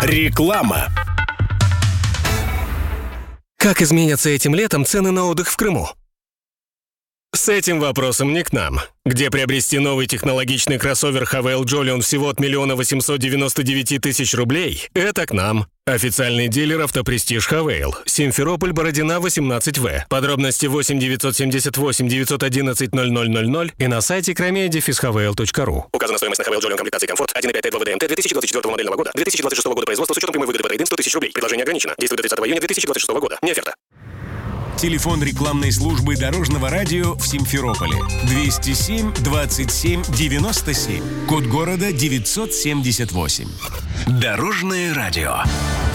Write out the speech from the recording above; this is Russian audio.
Реклама. Как изменятся этим летом цены на отдых в Крыму? С этим вопросом не к нам. Где приобрести новый технологичный кроссовер Havail Jolion всего от 1 899 000 рублей? Это к нам. Официальный дилер автопрестиж Havail. Симферополь, Бородина, 18В. Подробности 8 978 911 0000 и на сайте kromia-havail.ru. Указана стоимость на Havail Jolion комплектации комфорт 1.5 T2 VDMT 2024 модельного года, 2026 года производства с учетом прямой выгоды по трейд-ин 100 000 рублей. Предложение ограничено. Действует до 30 июня 2026 года. Не оферта. Телефон рекламной службы Дорожного радио в Симферополе 207 27 97. Код города 978. Дорожное радио.